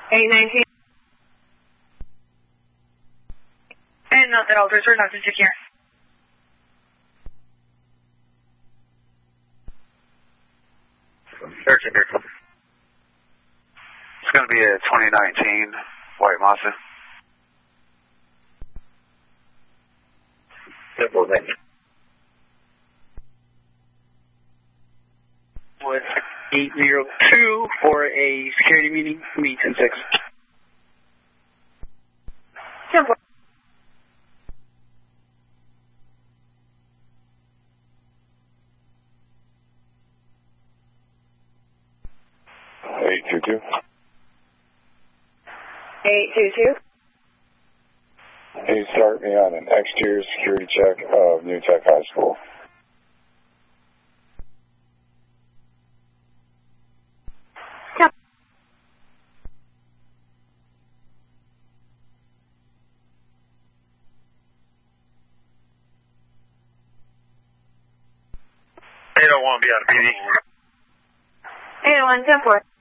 819. And note that all doors are locked and secure. It's going to be a 2019 white Mazda. Simple, thank you. With 802 for a security meeting, meet 10-6. Simple. Eight two two. 822. Hey, start me on an exterior security check of New Tech High School. Yep. They don't want to be out of PD. 801, 10-4.